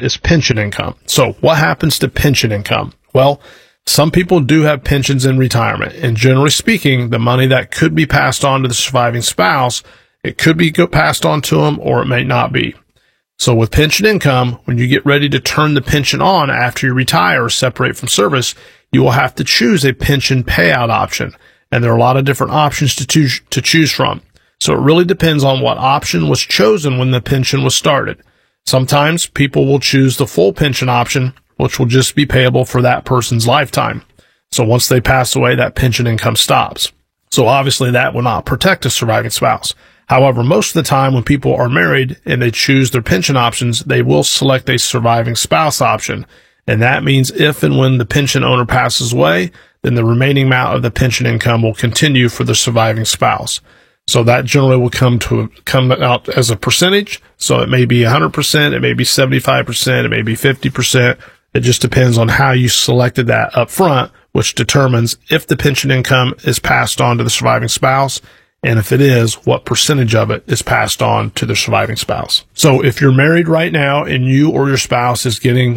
is pension income. So what happens to pension income? Well, some people do have pensions in retirement, and generally speaking, the money that could be passed on to the surviving spouse, it could be passed on to them or it may not be. So with pension income, when you get ready to turn the pension on after you retire or separate from service, you will have to choose a pension payout option. And there are a lot of different options to choose from. So it really depends on what option was chosen when the pension was started. Sometimes people will choose the full pension option, which will just be payable for that person's lifetime. So once they pass away, that pension income stops. So obviously that will not protect a surviving spouse. However, most of the time when people are married and they choose their pension options, they will select a surviving spouse option. And that means if and when the pension owner passes away, then the remaining amount of the pension income will continue for the surviving spouse. So that generally will come out as a percentage. So it may be 100%, it may be 75%, it may be 50%. It just depends on how you selected that up front, which determines if the pension income is passed on to the surviving spouse, and if it is, what percentage of it is passed on to the surviving spouse. So if you're married right now and you or your spouse is going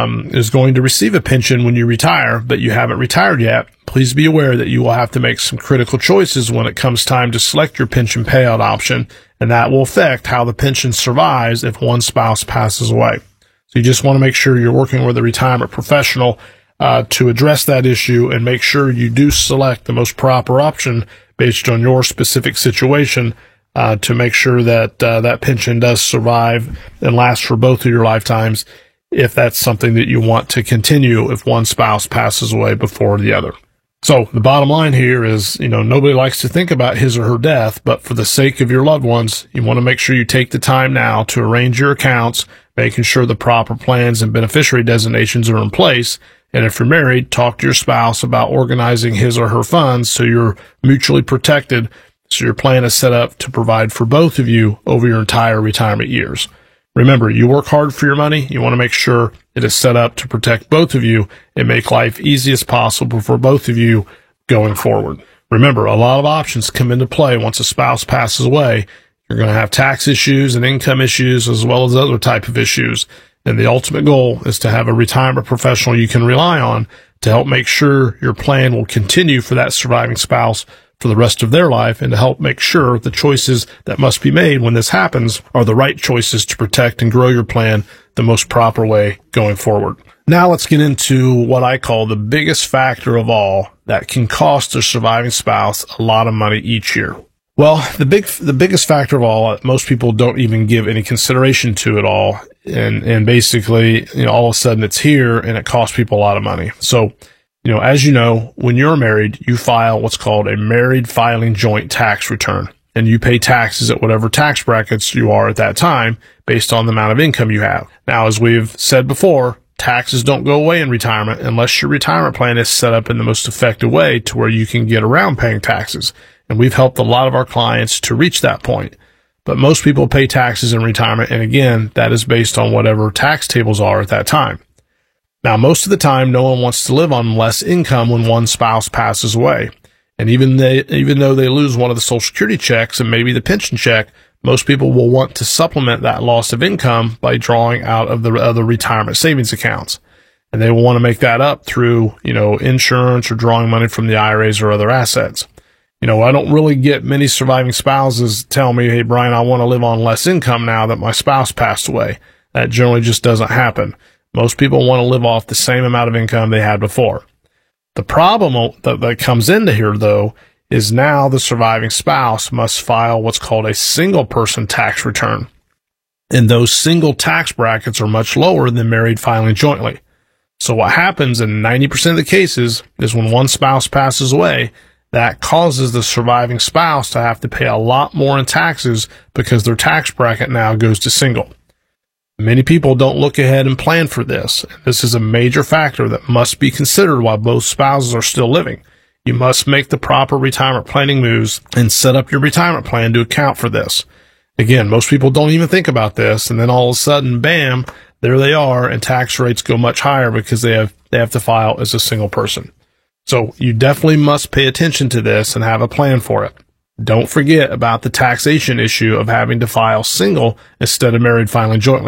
to receive a pension when you retire, but you haven't retired yet, please be aware that you will have to make some critical choices when it comes time to select your pension payout option, and that will affect how the pension survives if one spouse passes away. So you just want to make sure you're working with a retirement professional to address that issue and make sure you do select the most proper option based on your specific situation to make sure that that pension does survive and last for both of your lifetimes if that's something that you want to continue if one spouse passes away before the other. So the bottom line here is, nobody likes to think about his or her death, but for the sake of your loved ones, you want to make sure you take the time now to arrange your accounts, making sure the proper plans and beneficiary designations are in place. And if you're married, talk to your spouse about organizing his or her funds so you're mutually protected, so your plan is set up to provide for both of you over your entire retirement years. Remember, you work hard for your money. You want to make sure it is set up to protect both of you and make life easy as possible for both of you going forward. Remember, a lot of options come into play once a spouse passes away. You're going to have tax issues and income issues as well as other type of issues. And the ultimate goal is to have a retirement professional you can rely on to help make sure your plan will continue for that surviving spouse for the rest of their life, and to help make sure the choices that must be made when this happens are the right choices to protect and grow your plan the most proper way going forward. Now let's get into what I call the biggest factor of all that can cost a surviving spouse a lot of money each year. Well, the biggest factor of all, most people don't even give any consideration to at all. And basically, all of a sudden it's here and it costs people a lot of money. So, as you know, when you're married, you file what's called a married filing joint tax return, and you pay taxes at whatever tax brackets you are at that time based on the amount of income you have. Now, as we've said before, taxes don't go away in retirement unless your retirement plan is set up in the most effective way to where you can get around paying taxes. And we've helped a lot of our clients to reach that point. But most people pay taxes in retirement, and again, that is based on whatever tax tables are at that time. Now, most of the time, no one wants to live on less income when one spouse passes away. And even though they lose one of the Social Security checks and maybe the pension check, most people will want to supplement that loss of income by drawing out of the other retirement savings accounts. And they will want to make that up through, insurance or drawing money from the IRAs or other assets. I don't really get many surviving spouses tell me, hey, Brian, I want to live on less income now that my spouse passed away. That generally just doesn't happen. Most people want to live off the same amount of income they had before. The problem that comes into here, though, is now the surviving spouse must file what's called a single person tax return. And those single tax brackets are much lower than married filing jointly. So what happens in 90% of the cases is when one spouse passes away, that causes the surviving spouse to have to pay a lot more in taxes because their tax bracket now goes to single. Many people don't look ahead and plan for this. This is a major factor that must be considered while both spouses are still living. You must make the proper retirement planning moves and set up your retirement plan to account for this. Again, most people don't even think about this, and then all of a sudden, bam, there they are, and tax rates go much higher because they have to file as a single person. So you definitely must pay attention to this and have a plan for it. Don't forget about the taxation issue of having to file single instead of married filing jointly.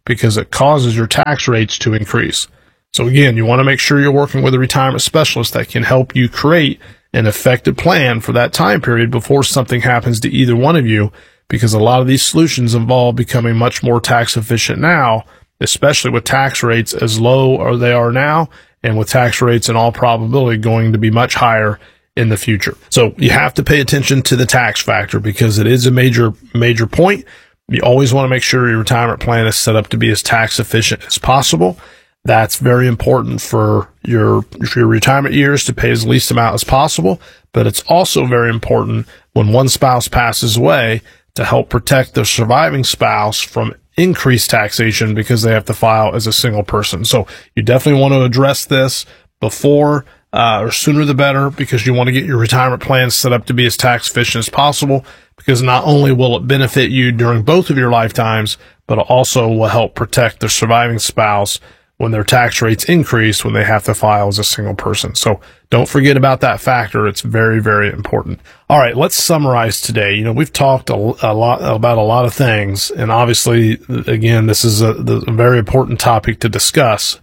because it causes your tax rates to increase. So again, you want to make sure you're working with a retirement specialist that can help you create an effective plan for that time period before something happens to either one of you, because a lot of these solutions involve becoming much more tax efficient now, especially with tax rates as low as they are now, and with tax rates in all probability going to be much higher in the future. So you have to pay attention to the tax factor because it is a major point. You always want to make sure your retirement plan is set up to be as tax efficient as possible. That's very important for your retirement years, to pay as least amount as possible. But it's also very important when one spouse passes away to help protect the surviving spouse from increased taxation because they have to file as a single person. So you definitely want to address this before or sooner the better, because you want to get your retirement plan set up to be as tax efficient as possible, because not only will it benefit you during both of your lifetimes, but it also will help protect the surviving spouse when their tax rates increase when they have to file as a single person. So don't forget about that factor. It's very, very important. All right, let's summarize today. We've talked a lot about a lot of things, and obviously, again, this is a very important topic to discuss.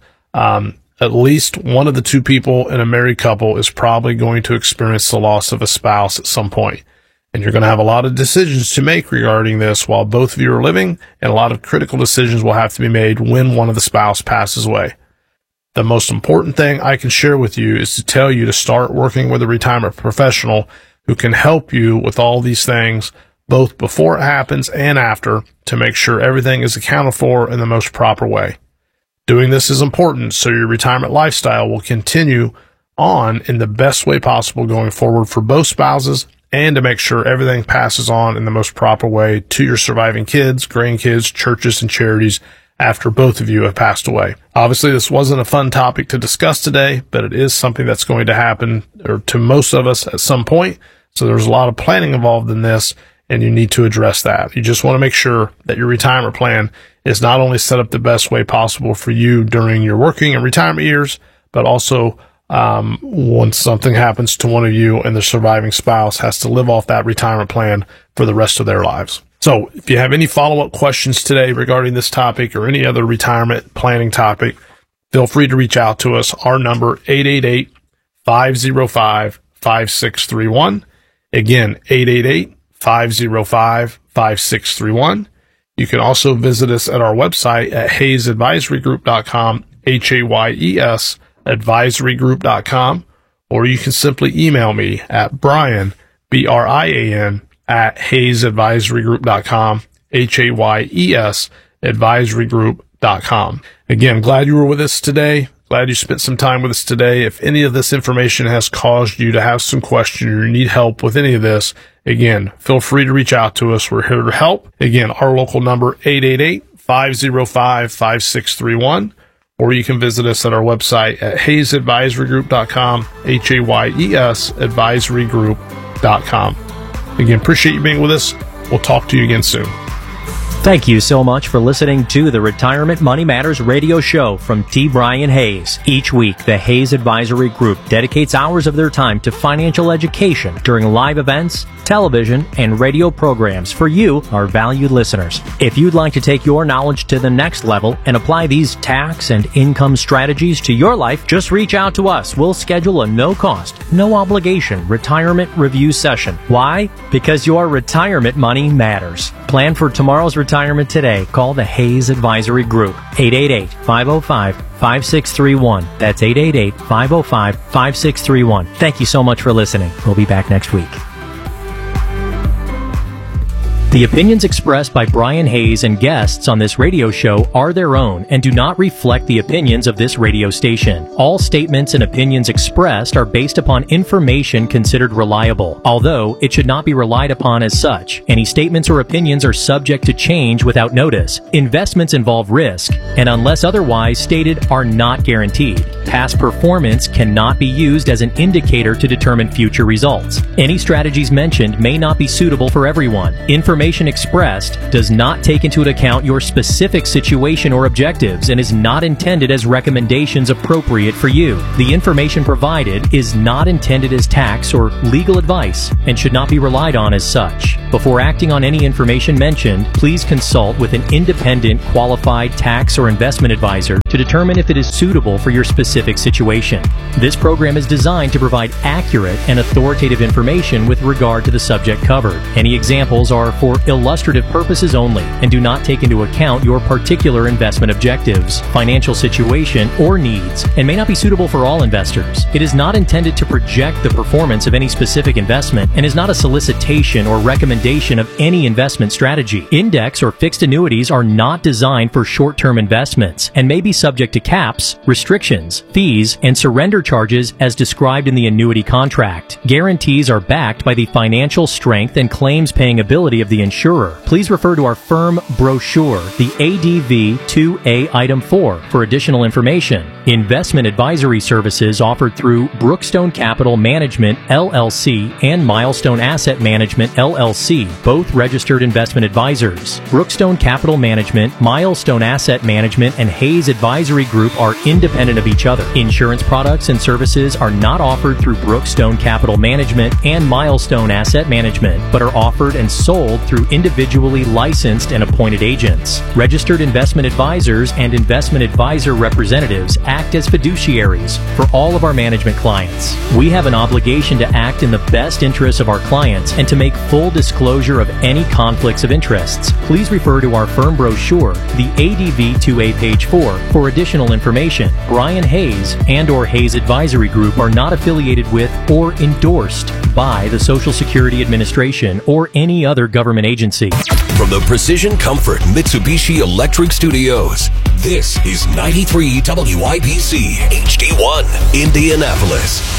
At least one of the two people in a married couple is probably going to experience the loss of a spouse at some point. And you're going to have a lot of decisions to make regarding this while both of you are living, and a lot of critical decisions will have to be made when one of the spouse passes away. The most important thing I can share with you is to tell you to start working with a retirement professional who can help you with all these things, both before it happens and after, to make sure everything is accounted for in the most proper way. Doing this is important so your retirement lifestyle will continue on in the best way possible going forward for both spouses, and to make sure everything passes on in the most proper way to your surviving kids, grandkids, churches, and charities after both of you have passed away. Obviously, this wasn't a fun topic to discuss today, but it is something that's going to happen to most of us at some point. So there's a lot of planning involved in this, and you need to address that. You just want to make sure that your retirement plan is not only set up the best way possible for you during your working and retirement years, but also when something happens to one of you and the surviving spouse has to live off that retirement plan for the rest of their lives. So if you have any follow-up questions today regarding this topic or any other retirement planning topic, feel free to reach out to us. Our number, 888-505-5631. Again, 888-505-5631. You can also visit us at our website at hayesadvisorygroup.com, HAYES, advisorygroup.com, or you can simply email me at Brian, BRIAN, at hayesadvisorygroup.com, HAYES, advisorygroup.com. Again, glad you were with us today. Glad you spent some time with us today. If any of this information has caused you to have some questions or you need help with any of this, again, feel free to reach out to us. We're here to help. Again, our local number, 888-505-5631, or you can visit us at our website at hayesadvisorygroup.com, HAYES, advisorygroup.com. Again, appreciate you being with us. We'll talk to you again soon. Thank you so much for listening to the Retirement Money Matters radio show from T. Brian Hayes. Each week, the Hayes Advisory Group dedicates hours of their time to financial education during live events, television, and radio programs for you, our valued listeners. If you'd like to take your knowledge to the next level and apply these tax and income strategies to your life, just reach out to us. We'll schedule a no-cost, no-obligation retirement review session. Why? Because your retirement money matters. Plan for tomorrow's retirement today. Call the Hayes Advisory Group, 888-505-5631. That's 888-505-5631. Thank you so much for listening. We'll be back next week. The opinions expressed by Brian Hayes and guests on this radio show are their own and do not reflect the opinions of this radio station. All statements and opinions expressed are based upon information considered reliable, although it should not be relied upon as such. Any statements or opinions are subject to change without notice. Investments involve risk, and unless otherwise stated, are not guaranteed. Past performance cannot be used as an indicator to determine future results. Any strategies mentioned may not be suitable for everyone. Information information expressed does not take into account your specific situation or objectives and is not intended as recommendations appropriate for you. The information provided is not intended as tax or legal advice and should not be relied on as such. Before acting on any information mentioned, please consult with an independent, qualified tax or investment advisor to determine if it is suitable for your specific situation. This program is designed to provide accurate and authoritative information with regard to the subject covered. Any examples are for illustrative purposes only and do not take into account your particular investment objectives, financial situation, or needs, and may not be suitable for all investors. It is not intended to project the performance of any specific investment and is not a solicitation or recommendation of any investment strategy. Index or fixed annuities are not designed for short-term investments and may be subject to caps, restrictions, fees, and surrender charges as described in the annuity contract. Guarantees are backed by the financial strength and claims-paying ability of the insurer. Please refer to our firm brochure, the ADV 2A Item 4, for additional information. Investment advisory services offered through Brookstone Capital Management, LLC, and Milestone Asset Management, LLC, both registered investment advisors. Brookstone Capital Management, Milestone Asset Management, and Hayes Advisory Group are independent of each other. Insurance products and services are not offered through Brookstone Capital Management and Milestone Asset Management, but are offered and sold through individually licensed and appointed agents. Registered investment advisors and investment advisor representatives act as fiduciaries for all of our management clients. We have an obligation to act in the best interests of our clients and to make full disclosure of any conflicts of interests. Please refer to our firm brochure, the ADV 2A page 4, for additional information. Brian Hayes and/or Hayes Advisory Group are not affiliated with or endorsed by the Social Security Administration or any other government agency. From the Precision Comfort Mitsubishi Electric Studios, this is 93 WIBC HD1 Indianapolis.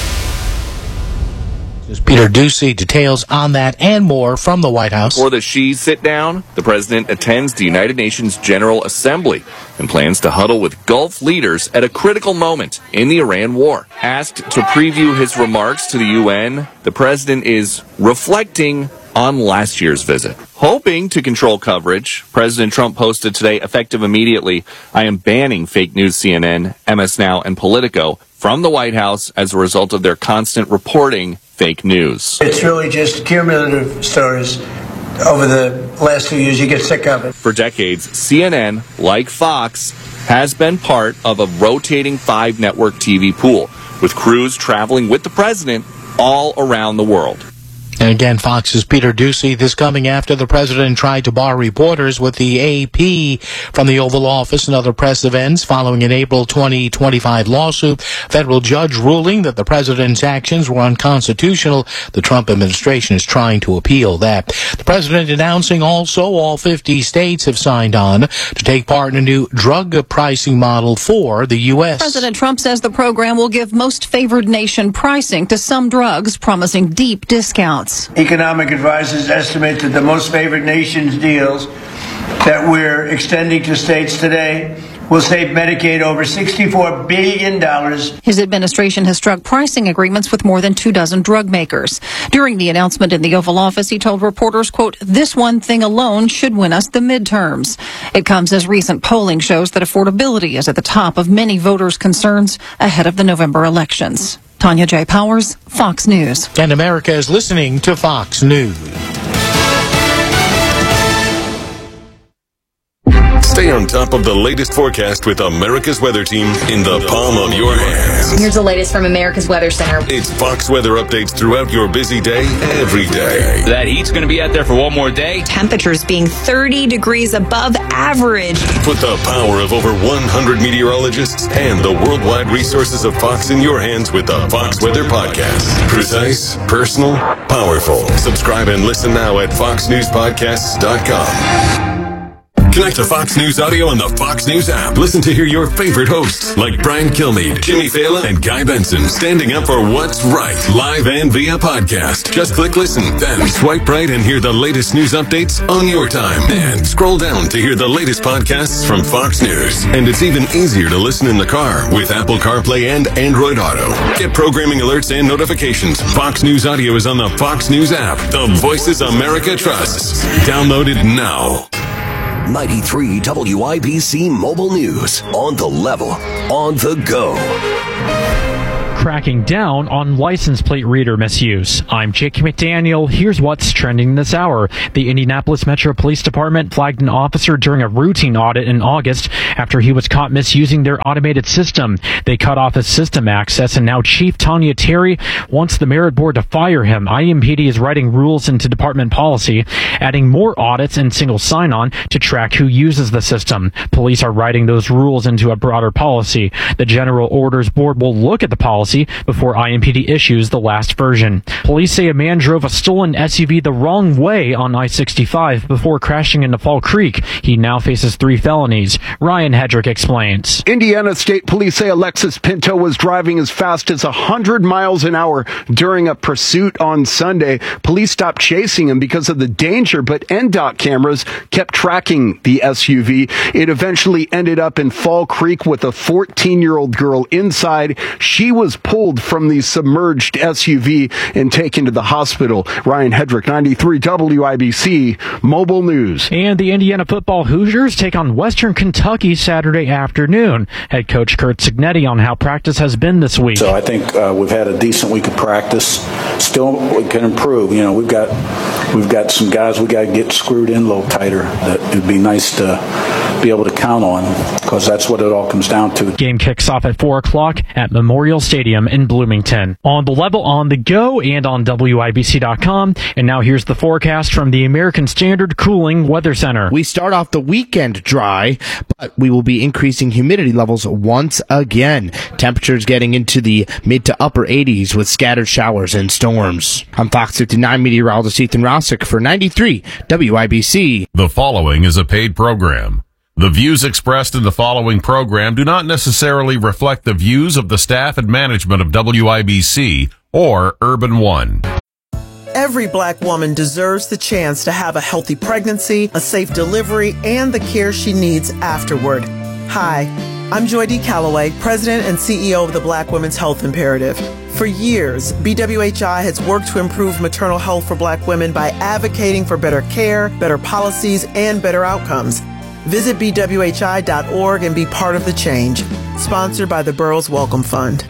Peter Doocy, details on that and more from the White House. For the Xi sit-down, the president attends the United Nations General Assembly and plans to huddle with Gulf leaders at a critical moment in the Iran war. Asked to preview his remarks to the UN, the president is reflecting on last year's visit. Hoping to control coverage, President Trump posted today, effective immediately, I am banning fake news CNN, MS Now, and Politico from the White House as a result of their constant reporting fake news. It's really just cumulative stories. Over the last 2 years, you get sick of it. For decades, CNN, like Fox, has been part of a rotating 5-network TV pool, with crews traveling with the president all around the world. And again, Fox's Peter Doocy, this coming after the president tried to bar reporters with the AP from the Oval Office and other press events following an April 2025 lawsuit. Federal judge ruling that the president's actions were unconstitutional. The Trump administration is trying to appeal that. The president announcing also all 50 states have signed on to take part in a new drug pricing model for the U.S. President Trump says the program will give most favored nation pricing to some drugs, promising deep discounts. Economic advisors estimate that the most favored nations deals that we're extending to states today will save Medicaid over $64 billion. His administration has struck pricing agreements with more than 24 drug makers. During the announcement in the Oval Office, he told reporters, quote, this one thing alone should win us the midterms. It comes as recent polling shows that affordability is at the top of many voters' concerns ahead of the November elections. Tanya J. Powers, Fox News. And America is listening to Fox News. Stay on top of the latest forecast with America's Weather Team in the palm of your hands. Here's the latest from America's Weather Center. It's Fox weather updates throughout your busy day, every day. That heat's going to be out there for one more day. Temperatures being 30 degrees above average. Put the power of over 100 meteorologists and the worldwide resources of Fox in your hands with the Fox Weather Podcast. Precise, personal, powerful. Subscribe and listen now at foxnewspodcasts.com. Connect to Fox News Audio on the Fox News app. Listen to hear your favorite hosts like Brian Kilmeade, Jimmy Fallon, and Guy Benson standing up for what's right, live and via podcast. Just click listen, then swipe right and hear the latest news updates on your time. And scroll down to hear the latest podcasts from Fox News. And it's even easier to listen in the car with Apple CarPlay and Android Auto. Get programming alerts and notifications. Fox News Audio is on the Fox News app. The voices America trusts. Download it now. 93 WIBC Mobile News. On the level, on the go. Cracking down on license plate reader misuse. I'm Jake McDaniel. Here's what's trending this hour. The Indianapolis Metro Police Department flagged an officer during a routine audit in August after he was caught misusing their automated system. They cut off his system access, and now Chief Tanya Terry wants the merit board to fire him. IMPD is writing rules into department policy, adding more audits and single sign-on to track who uses the system. Police are writing those rules into a broader policy. The General Orders Board will look at the policy before IMPD issues the last version. Police say a man drove a stolen SUV the wrong way on I-65 before crashing into Fall Creek. He now faces 3 felonies. Ryan Hedrick explains. Indiana State Police say Alexis Pinto was driving as fast as 100 miles an hour during a pursuit on Sunday. Police stopped chasing him because of the danger, but NDOT cameras kept tracking the SUV. It eventually ended up in Fall Creek with a 14-year-old girl inside. She was pulled from the submerged SUV and taken to the hospital. Ryan Hedrick, 93 WIBC Mobile News. And the Indiana football Hoosiers take on Western Kentucky Saturday afternoon. Head coach Kurt Cignetti on how practice has been this week. So I think we've had a decent week of practice. Still, we can improve. You know, we've got some guys we got to get screwed in a little tighter. That it'd be nice to be able to count on, because that's what it all comes down to. Game kicks off at 4 o'clock at Memorial Stadium in Bloomington. On the level, on the go, and on WIBC.com. And now here's the forecast from the American Standard Cooling Weather Center. We start off the weekend dry, but we will be increasing humidity levels once again. Temperatures getting into the mid to upper 80s with scattered showers and storms. I'm Fox 59 meteorologist Ethan Rossick for 93 WIBC. The following is a paid program. The views expressed in the following program do not necessarily reflect the views of the staff and management of WIBC or Urban One. Every Black woman deserves the chance to have a healthy pregnancy, a safe delivery, and the care she needs afterward. Hi, I'm Joy D. Calloway, President and CEO of the Black Women's Health Imperative. For years, BWHI has worked to improve maternal health for Black women by advocating for better care, better policies, and better outcomes. Visit BWHI.org and be part of the change. Sponsored by the Burroughs Welcome Fund.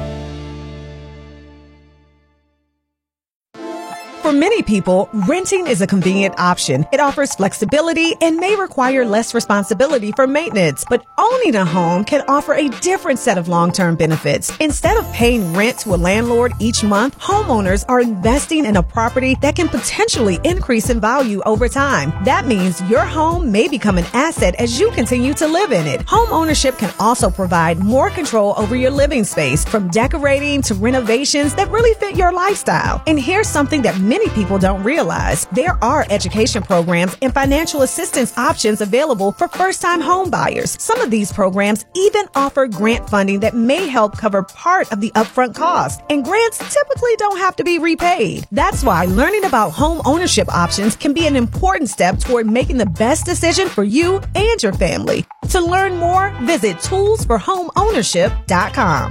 For many people, renting is a convenient option. It offers flexibility and may require less responsibility for maintenance. But owning a home can offer a different set of long-term benefits. Instead of paying rent to a landlord each month, homeowners are investing in a property that can potentially increase in value over time. That means your home may become an asset as you continue to live in it. Home ownership can also provide more control over your living space, from decorating to renovations that really fit your lifestyle. And here's something that many people don't realize. There are education programs and financial assistance options available for first-time home buyers. Some of these programs even offer grant funding that may help cover part of the upfront cost. And grants typically don't have to be repaid. That's why learning about home ownership options can be an important step toward making the best decision for you and your family. To learn more, visit toolsforhomeownership.com.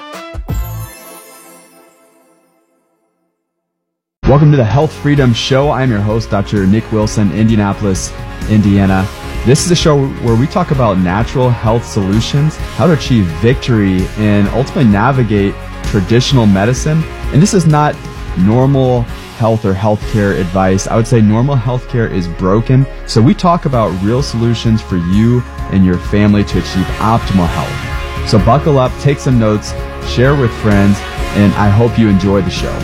Welcome to the Health Freedom Show. I'm your host, Dr. Nick Wilson, Indianapolis, Indiana. This is a show where we talk about natural health solutions, how to achieve victory, and ultimately navigate traditional medicine. And this is not normal health or healthcare advice. I would say normal healthcare is broken. So we talk about real solutions for you and your family to achieve optimal health. So buckle up, take some notes, share with friends, and I hope you enjoy the show.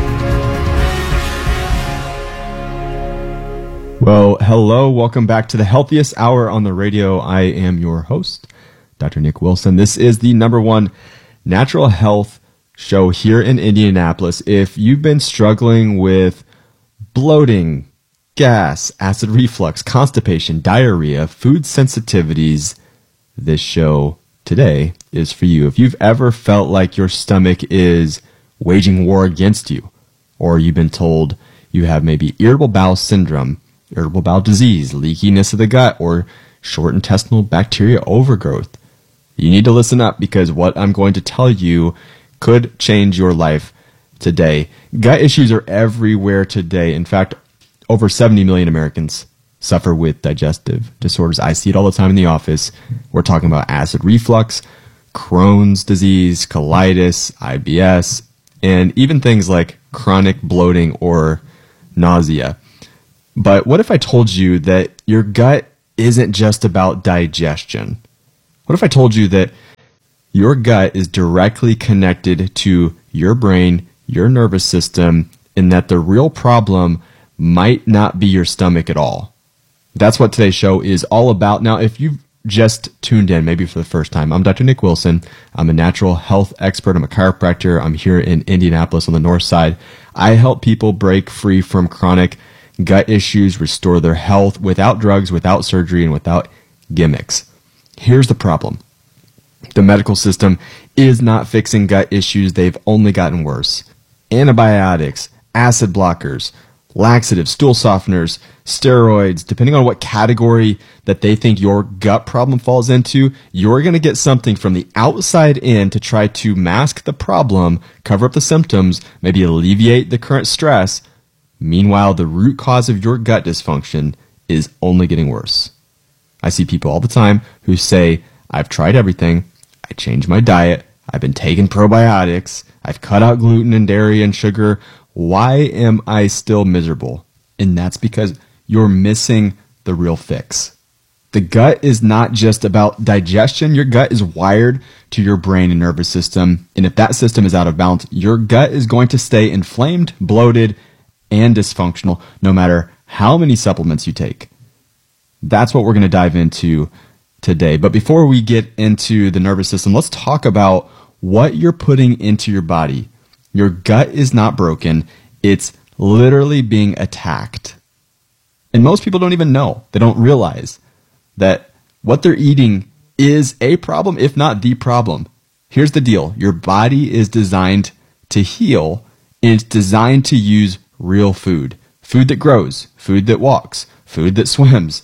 Well, hello. Welcome back to the healthiest hour on the radio. I am your host, Dr. Nick Wilson. This is the #1 natural health show here in Indianapolis. If you've been struggling with bloating, gas, acid reflux, constipation, diarrhea, food sensitivities, this show today is for you. If you've ever felt like your stomach is waging war against you, or you've been told you have maybe irritable bowel syndrome, irritable bowel disease, leakiness of the gut, or short intestinal bacteria overgrowth, you need to listen up, because what I'm going to tell you could change your life today. Gut issues are everywhere today. In fact, over 70 million Americans suffer with digestive disorders. I see it all the time in the office. We're talking about acid reflux, Crohn's disease, colitis, IBS, and even things like chronic bloating or nausea. But what if I told you that your gut isn't just about digestion? What if I told you that your gut is directly connected to your brain, your nervous system, and that the real problem might not be your stomach at all? That's what today's show is all about. Now, if you've just tuned in, maybe for the first time, I'm Dr. Nick Wilson. I'm a natural health expert. I'm a chiropractor. I'm here in Indianapolis on the north side. I help people break free from chronic gut issues, restore their health without drugs, without surgery, and without gimmicks. Here's the problem. The medical system is not fixing gut issues. They've only gotten worse. Antibiotics, acid blockers, laxatives, stool softeners, steroids, depending on what category that they think your gut problem falls into, you're going to get something from the outside in to try to mask the problem, cover up the symptoms, maybe alleviate the current stress. Meanwhile, the root cause of your gut dysfunction is only getting worse. I see people all the time who say, I've tried everything. I changed my diet. I've been taking probiotics. I've cut out gluten and dairy and sugar. Why am I still miserable? And that's because you're missing the real fix. The gut is not just about digestion. Your gut is wired to your brain and nervous system. And if that system is out of balance, your gut is going to stay inflamed, bloated, and dysfunctional no matter how many supplements you take. That's what we're going to dive into today. But before we get into the nervous system, let's talk about what you're putting into your body. Your gut is not broken. It's literally being attacked. And most people don't even know. They don't realize that what they're eating is a problem, if not the problem. Here's the deal. Your body is designed to heal, and it's designed to use real food. Food that grows, food that walks, food that swims.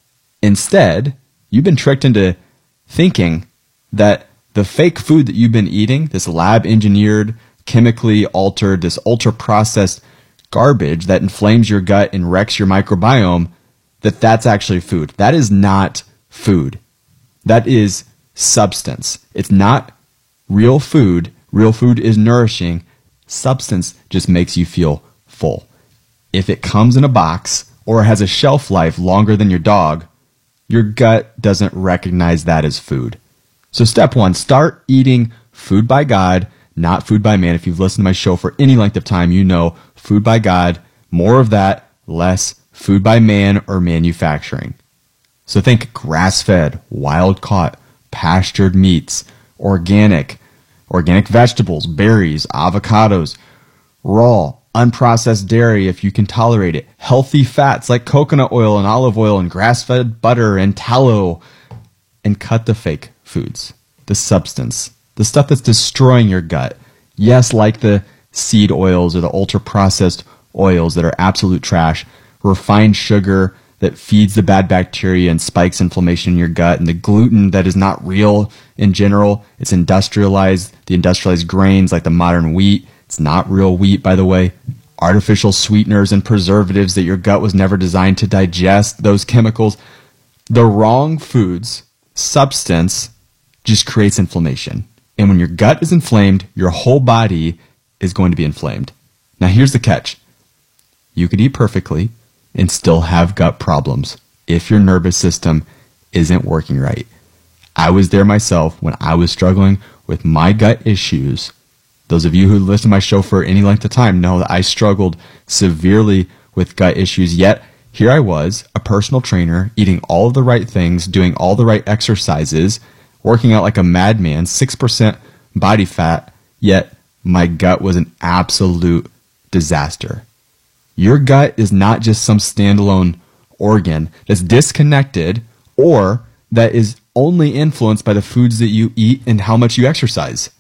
Instead, you've been tricked into thinking that the fake food that you've been eating, this lab-engineered, chemically altered, this ultra-processed garbage that inflames your gut and wrecks your microbiome, that's actually food. That is not food. That is substance. It's not real food. Real food is nourishing. Substance just makes you feel full. If it comes in a box or has a shelf life longer than your dog, your gut doesn't recognize that as food. So step one, start eating food by God, not food by man. If you've listened to my show for any length of time, you know food by God, more of that, less food by man or manufacturing. So think grass-fed, wild-caught, pastured meats, organic vegetables, berries, avocados, raw, unprocessed dairy if you can tolerate it, healthy fats like coconut oil and olive oil and grass-fed butter and tallow, and cut the fake foods, the substance, the stuff that's destroying your gut. Yes, like the seed oils or the ultra-processed oils that are absolute trash, refined sugar that feeds the bad bacteria and spikes inflammation in your gut, and the gluten that is not real in general. It's industrialized, the industrialized grains like the modern wheat. It's not real wheat, by the way. Artificial sweeteners and preservatives that your gut was never designed to digest, those chemicals. The wrong foods, substance, just creates inflammation. And when your gut is inflamed, your whole body is going to be inflamed. Now here's the catch. You could eat perfectly and still have gut problems if your nervous system isn't working right. I was there myself when I was struggling with my gut issues. Those of you who listen to my show for any length of time know that I struggled severely with gut issues, yet here I was, a personal trainer, eating all of the right things, doing all the right exercises, working out like a madman, 6% body fat, yet my gut was an absolute disaster. Your gut is not just some standalone organ that's disconnected or that is only influenced by the foods that you eat and how much you exercise.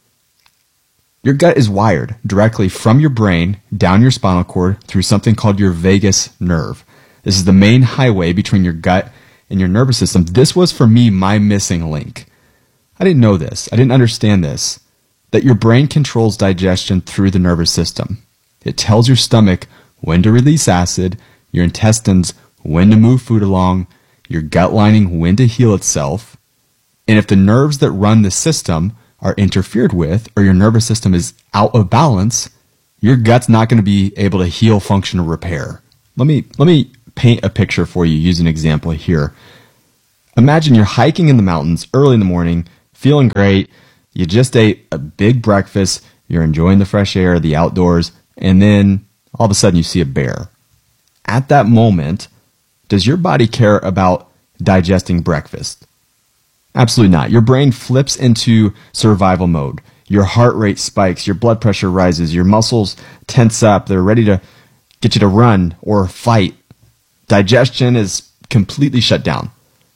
Your gut is wired directly from your brain down your spinal cord through something called your vagus nerve. This is the main highway between your gut and your nervous system. This was, for me, my missing link. I didn't know this. I didn't understand this, that your brain controls digestion through the nervous system. It tells your stomach when to release acid, your intestines when to move food along, your gut lining when to heal itself. And if the nerves that run the system are interfered with, or your nervous system is out of balance, your gut's not going to be able to heal, function, or repair. Let me paint a picture for you, use an example here. Imagine you're hiking in the mountains early in the morning, feeling great. You just ate a big breakfast. You're enjoying the fresh air, the outdoors, and then all of a sudden you see a bear. At that moment, does your body care about digesting breakfast? Absolutely not. Your brain flips into survival mode. Your heart rate spikes, your blood pressure rises, your muscles tense up. They're ready to get you to run or fight. Digestion is completely shut down.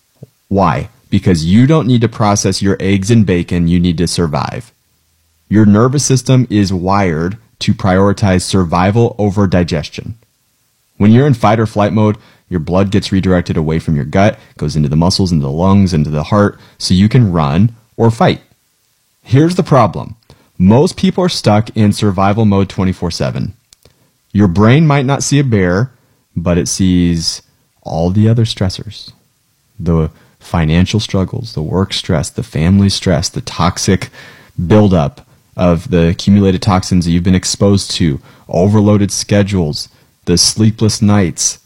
Why? Because you don't need to process your eggs and bacon. You need to survive. Your nervous system is wired to prioritize survival over digestion. When you're in fight or flight mode, your blood gets redirected away from your gut, goes into the muscles, into the lungs, into the heart, so you can run or fight. Here's the problem. Most people are stuck in survival mode 24/7. Your brain might not see a bear, but it sees all the other stressors. The financial struggles, the work stress, the family stress, the toxic buildup of the accumulated toxins that you've been exposed to, overloaded schedules, the sleepless nights.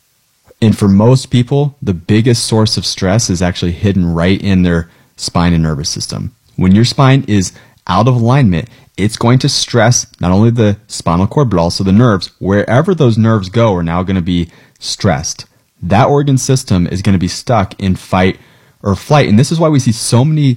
And for most people, the biggest source of stress is actually hidden right in their spine and nervous system. When your spine is out of alignment, it's going to stress not only the spinal cord, but also the nerves. Wherever those nerves go are now going to be stressed. That organ system is going to be stuck in fight or flight. And this is why we see so many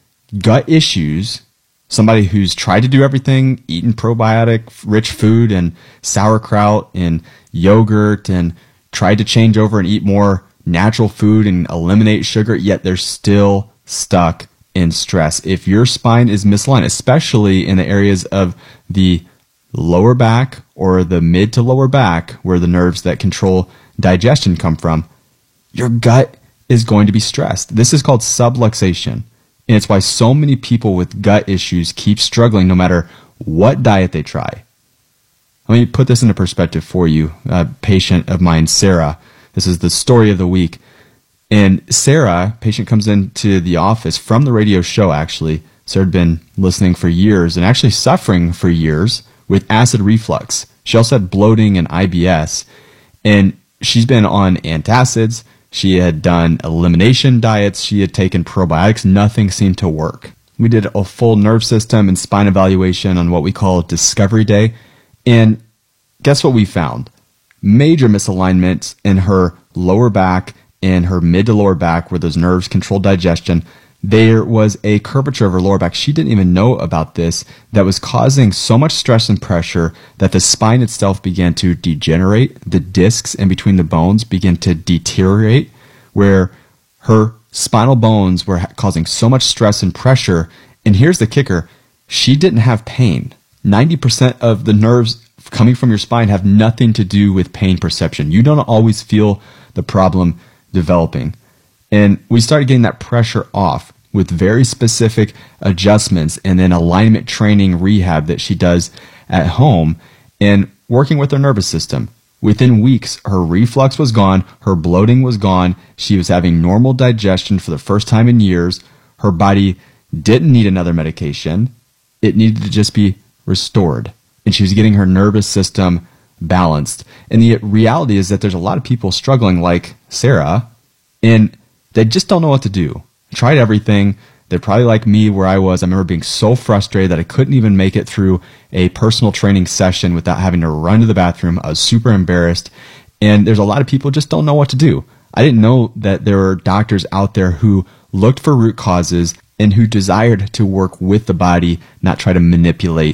gut issues. Somebody who's tried to do everything, eaten probiotic-rich food and sauerkraut and yogurt and tried to change over and eat more natural food and eliminate sugar, yet they're still stuck in stress. If your spine is misaligned, especially in the areas of the lower back or the mid to lower back, where the nerves that control digestion come from, your gut is going to be stressed. This is called subluxation. And it's why so many people with gut issues keep struggling no matter what diet they try. Let me put this into perspective for you. A patient of mine, Sarah, this is the story of the week. And Sarah, patient comes into the office from the radio show, actually. Sarah had been listening for years and actually suffering for years with acid reflux. She also had bloating and IBS. And she's been on antacids. She had done elimination diets. She had taken probiotics. Nothing seemed to work. We did a full nerve system and spine evaluation on what we call Discovery Day. And guess what we found? Major misalignments in her lower back and her mid to lower back where those nerves control digestion. There was a curvature of her lower back. She didn't even know about this, that was causing so much stress and pressure that the spine itself began to degenerate. The discs in between the bones began to deteriorate, where her spinal bones were causing so much stress and pressure. And here's the kicker. She didn't have pain. 90% of the nerves coming from your spine have nothing to do with pain perception. You don't always feel the problem developing. And we started getting that pressure off with very specific adjustments and then alignment training rehab that she does at home and working with her nervous system. Within weeks, her reflux was gone, her bloating was gone, she was having normal digestion for the first time in years, her body didn't need another medication, it needed to just be restored. And she was getting her nervous system balanced. And the reality is that there's a lot of people struggling like Sarah, and they just don't know what to do. Tried everything. They're probably like me where I was. I remember being so frustrated that I couldn't even make it through a personal training session without having to run to the bathroom. I was super embarrassed. And there's a lot of people just don't know what to do. I didn't know that there were doctors out there who looked for root causes and who desired to work with the body, not try to manipulate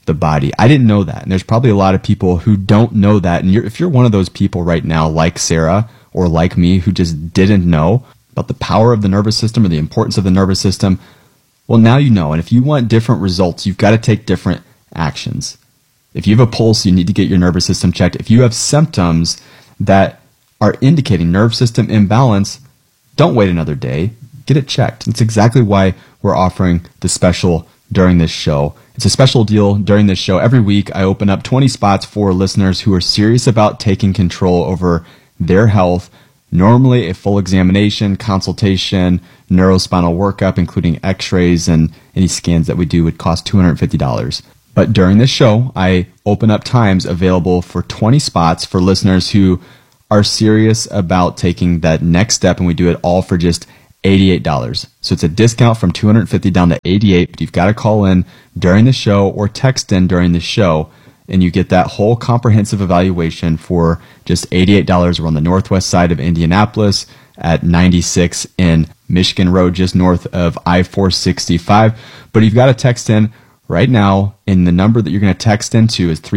the body. I didn't know that. And there's probably a lot of people who don't know that. And if you're one of those people right now, like Sarah or like me, who just didn't know about the power of the nervous system or the importance of the nervous system, well, now you know. And if you want different results, you've got to take different actions. If you have a pulse, you need to get your nervous system checked. If you have symptoms that are indicating nerve system imbalance, don't wait another day. Get it checked. That's exactly why we're offering the special during this show. It's a special deal during this show. Every week, I open up 20 spots for listeners who are serious about taking control over their health. Normally, a full examination, consultation, neurospinal workup, including x-rays and any scans that we do, would cost $250. But during this show, I open up times available for 20 spots for listeners who are serious about taking that next step, and we do it all for just $88. So it's a discount from $250 down to $88, but you've got to call in during the show or text in during the show, and you get that whole comprehensive evaluation for just $88. We're on the northwest side of Indianapolis at 96 in Michigan Road, just north of I-465. But you've got to text in right now, and the number that you're going to text into is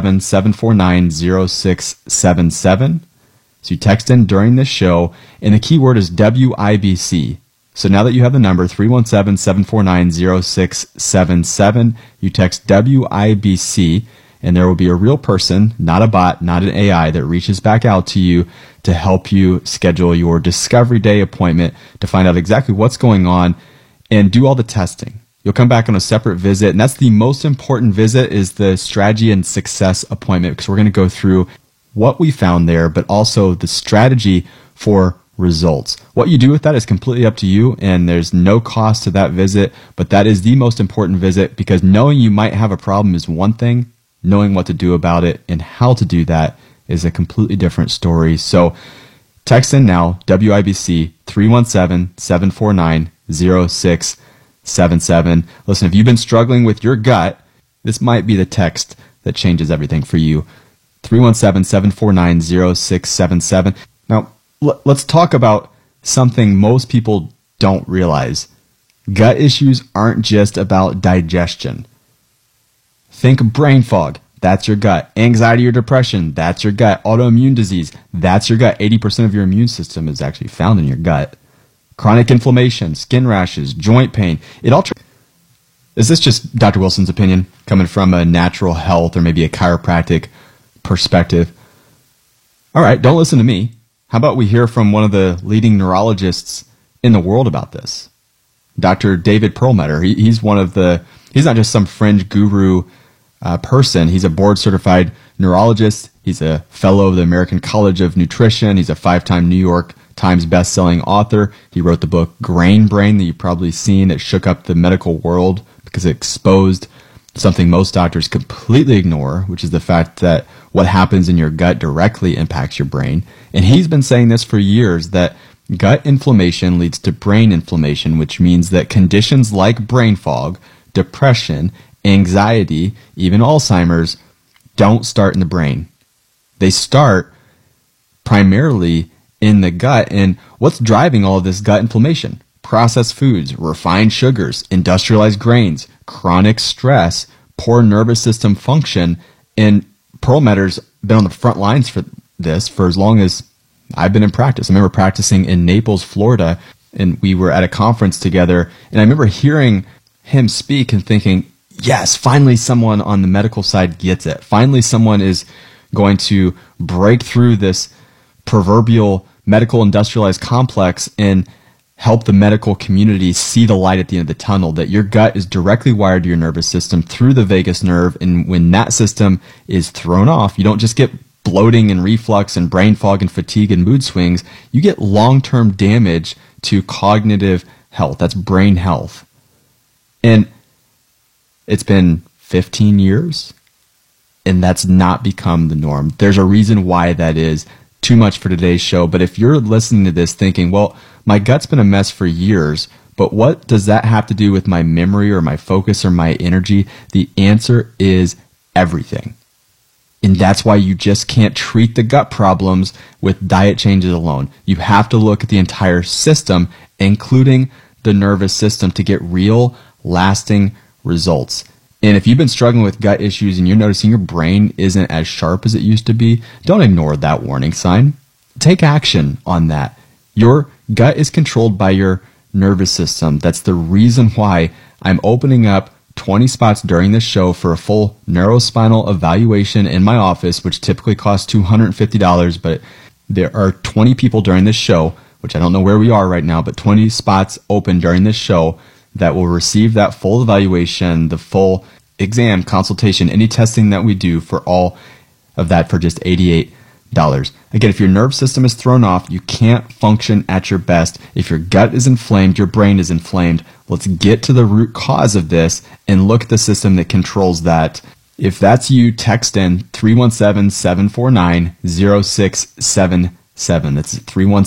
317-749-0677. So you text in during this show, and the keyword is WIBC. So now that you have the number, 317-749-0677, you text WIBC, and there will be a real person, not a bot, not an AI, that reaches back out to you to help you schedule your Discovery Day appointment to find out exactly what's going on and do all the testing. You'll come back on a separate visit, and that's the most important visit, is the strategy and success appointment, because we're going to go through what we found there, but also the strategy for results. What you do with that is completely up to you, and there's no cost to that visit, but that is the most important visit, because knowing you might have a problem is one thing, knowing what to do about it and how to do that is a completely different story. So text in now, WIBC, 317-749-0677. Listen, if you've been struggling with your gut, this might be the text that changes everything for you. 317-749-0677. Now, let's talk about something most people don't realize. Gut issues aren't just about digestion. Think brain fog. That's your gut. Anxiety or depression. That's your gut. Autoimmune disease. That's your gut. 80% of your immune system is actually found in your gut. Chronic inflammation, skin rashes, joint pain. Is this just Dr. Wilson's opinion, coming from a natural health or maybe a chiropractic perspective? All right, don't listen to me. How about we hear from one of the leading neurologists in the world about this? Dr. David Perlmutter. He's not just some fringe guru person. He's a board-certified neurologist. He's a fellow of the American College of Nutrition. He's a 5-time New York Times best-selling author. He wrote the book Grain Brain that you've probably seen, that shook up the medical world because it exposed something most doctors completely ignore, which is the fact that what happens in your gut directly impacts your brain. And he's been saying this for years, that gut inflammation leads to brain inflammation, which means that conditions like brain fog, depression, anxiety, even Alzheimer's, don't start in the brain. They start primarily in the gut. And what's driving all of this gut inflammation? Processed foods, refined sugars, industrialized grains, chronic stress, poor nervous system function. And Perlmutter's been on the front lines for this for as long as I've been in practice. I remember practicing in Naples, Florida, and we were at a conference together, and I remember hearing him speak and thinking, yes, finally someone on the medical side gets it. Finally someone is going to break through this proverbial medical industrialized complex and help the medical community see the light at the end of the tunnel, that your gut is directly wired to your nervous system through the vagus nerve, and when that system is thrown off, you don't just get bloating and reflux and brain fog and fatigue and mood swings, you get long-term damage to cognitive health. That's brain health. And it's been 15 years, and that's not become the norm. There's a reason why that is. Too much for today's show, but if you're listening to this thinking, well, my gut's been a mess for years, but what does that have to do with my memory or my focus or my energy? The answer is everything. And that's why you just can't treat the gut problems with diet changes alone. You have to look at the entire system, including the nervous system, to get real, lasting results. And if you've been struggling with gut issues and you're noticing your brain isn't as sharp as it used to be, don't ignore that warning sign. Take action on that. Your gut is controlled by your nervous system. That's the reason why I'm opening up 20 spots during this show for a full neurospinal evaluation in my office, which typically costs $250, but there are 20 people during this show, which I don't know where we are right now, but 20 spots open during this show that will receive that full evaluation, the full exam, consultation, any testing that we do for all of that for just $88. Again, if your nerve system is thrown off, you can't function at your best. If your gut is inflamed, your brain is inflamed. Let's get to the root cause of this and look at the system that controls that. If that's you, text in 317-749-0677. That's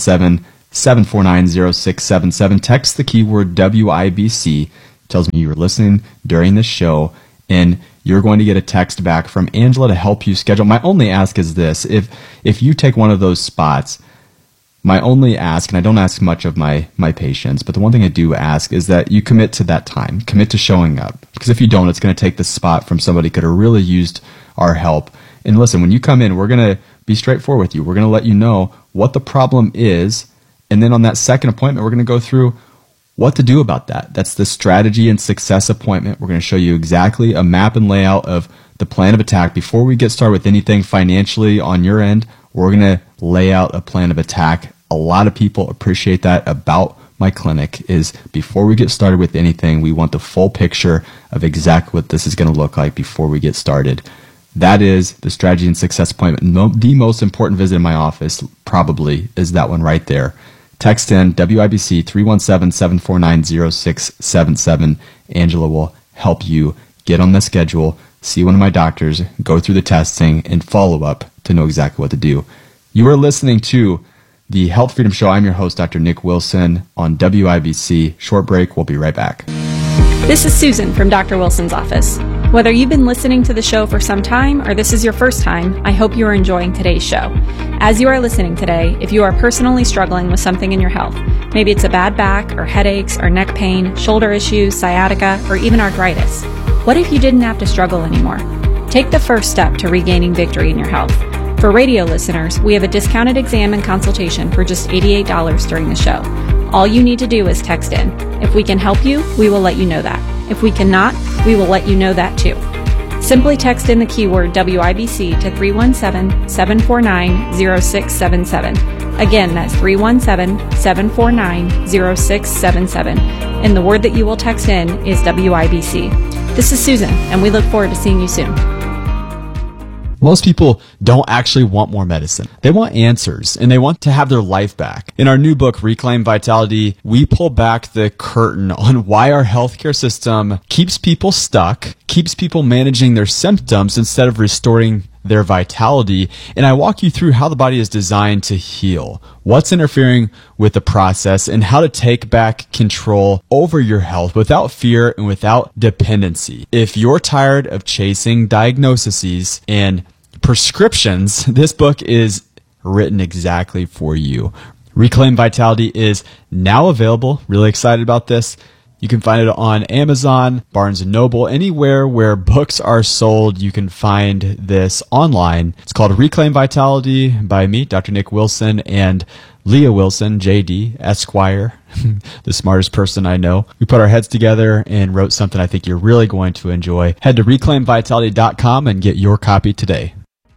317-749-0677. Text the keyword WIBC. It tells me you were listening during the show, and you're going to get a text back from Angela to help you schedule. My only ask is this. If you take one of those spots, my only ask, and I don't ask much of my patients, but the one thing I do ask is that you commit to that time, commit to showing up. Because if you don't, it's going to take the spot from somebody who could have really used our help. And listen, when you come in, we're going to be straightforward with you. We're going to let you know what the problem is. And then on that second appointment, we're going to go through what to do about that. That's the strategy and success appointment. We're going to show you exactly a map and layout of the plan of attack. Before we get started with anything financially on your end, we're going to lay out a plan of attack. A lot of people appreciate that about my clinic is before we get started with anything, we want the full picture of exactly what this is going to look like before we get started. That is the strategy and success appointment. The most important visit in my office probably is that one right there. Text in WIBC 317-749-0677. Angela will help you get on the schedule, see one of my doctors, go through the testing, and follow up to know exactly what to do. You are listening to the Health Freedom Show. I'm your host, Dr. Nick Wilson on WIBC. Short break. We'll be right back. This is Susan from Dr. Wilson's office. Whether you've been listening to the show for some time or this is your first time, I hope you are enjoying today's show. As you are listening today, if you are personally struggling with something in your health, maybe it's a bad back or headaches or neck pain, shoulder issues, sciatica, or even arthritis, what if you didn't have to struggle anymore? Take the first step to regaining victory in your health. For radio listeners, we have a discounted exam and consultation for just $88 during the show. All you need to do is text in. If we can help you, we will let you know that. If we cannot, we will let you know that too. Simply text in the keyword WIBC to 317-749-0677. Again, that's 317-749-0677. And the word that you will text in is WIBC. This is Susan, and we look forward to seeing you soon. Most people don't actually want more medicine. They want answers, and they want to have their life back. In our new book, Reclaim Vitality, we pull back the curtain on why our healthcare system keeps people stuck, keeps people managing their symptoms instead of restoring their vitality. And I walk you through how the body is designed to heal, what's interfering with the process, and how to take back control over your health without fear and without dependency. If you're tired of chasing diagnoses and prescriptions, this book is written exactly for you. Reclaim Vitality is now available. Really excited about this. You can find it on Amazon, Barnes & Noble, anywhere where books are sold. You can find this online. It's called Reclaim Vitality by me, Dr. Nick Wilson, and Leah Wilson, JD, Esquire, the smartest person I know. We put our heads together and wrote something I think you're really going to enjoy. Head to reclaimvitality.com and get your copy today.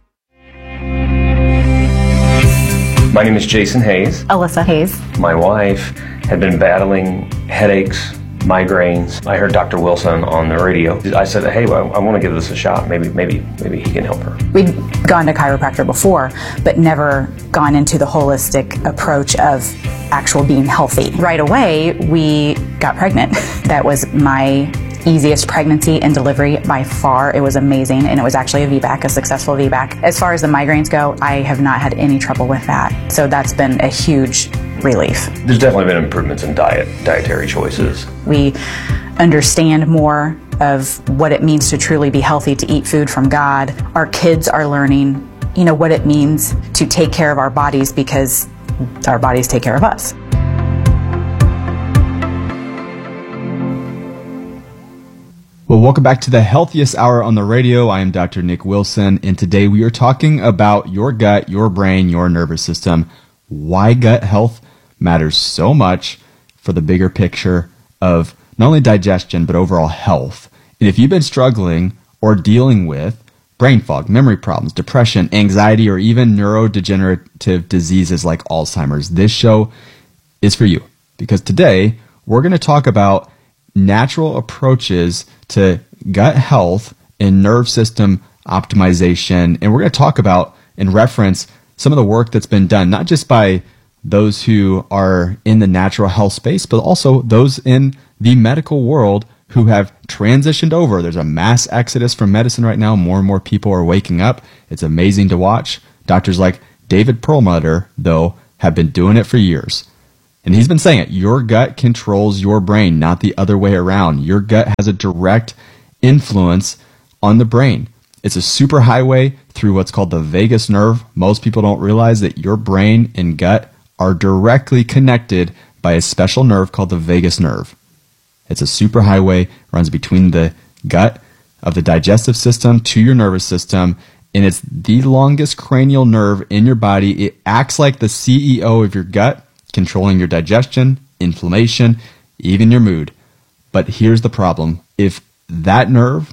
My name is Jason Hayes. Alyssa Hayes. My wife had been battling headaches, migraines. I heard Dr. Wilson on the radio. I said, hey, well, I want to give this a shot. Maybe he can help her. We'd gone to chiropractor before, but never gone into the holistic approach of actual being healthy. Right away, we got pregnant. That was my easiest pregnancy and delivery by far. It was amazing, and it was actually a VBAC, a successful VBAC. As far as the migraines go, I have not had any trouble with that. So that's been a huge relief. There's definitely been improvements in dietary choices. We understand more of what it means to truly be healthy, to eat food from God. Our kids are learning, what it means to take care of our bodies because our bodies take care of us. Well, welcome back to the Healthiest Hour on the radio. I am Dr. Nick Wilson, and today we are talking about your gut, your brain, your nervous system, why gut health matters so much for the bigger picture of not only digestion, but overall health. And if you've been struggling or dealing with brain fog, memory problems, depression, anxiety, or even neurodegenerative diseases like Alzheimer's, this show is for you. Because today, we're going to talk about natural approaches to gut health and nerve system optimization. And we're going to talk about and reference some of the work that's been done, not just by those who are in the natural health space, but also those in the medical world who have transitioned over. There's a mass exodus from medicine right now. More and more people are waking up. It's amazing to watch. Doctors like David Perlmutter, though, have been doing it for years. And he's been saying it. Your gut controls your brain, not the other way around. Your gut has a direct influence on the brain. It's a superhighway through what's called the vagus nerve. Most people don't realize that your brain and gut are directly connected by a special nerve called the vagus nerve. It's a superhighway, runs between the gut of the digestive system to your nervous system, and it's the longest cranial nerve in your body. It acts like the CEO of your gut, controlling your digestion, inflammation, even your mood. But here's the problem. If that